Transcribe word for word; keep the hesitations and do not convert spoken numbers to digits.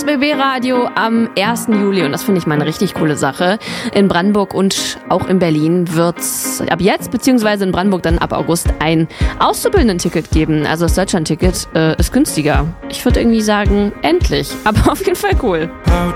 B B Radio am ersten Juli und das finde ich mal eine richtig coole Sache. In Brandenburg und auch in Berlin wird es ab jetzt, beziehungsweise in Brandenburg dann ab August ein Auszubildenden-Ticket geben. Also das Deutschland-Ticket äh, ist günstiger. Ich würde irgendwie sagen, endlich. Aber auf jeden Fall cool. How